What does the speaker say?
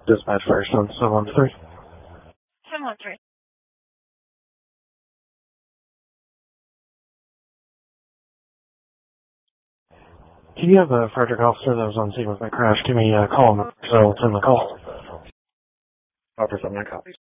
Dispatch Firestone 713. 713. Do you have a Frederick officer that was on scene with my crash? Give me a call, so it's in the call. Officer 79 copies.